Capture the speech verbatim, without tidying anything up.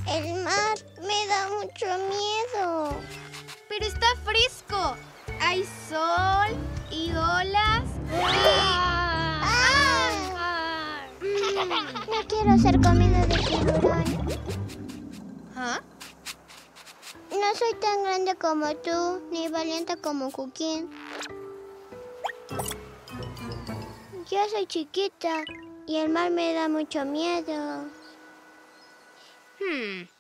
El mar me da mucho miedo. Pero está fresco. Hay sol y olas. ¡Ah! ¡Ah! No quiero ser comida de tiburón. ¿Ah? No soy tan grande como tú, ni valiente como Cuquín. Yo soy chiquita y el mar me da mucho miedo. Hmm.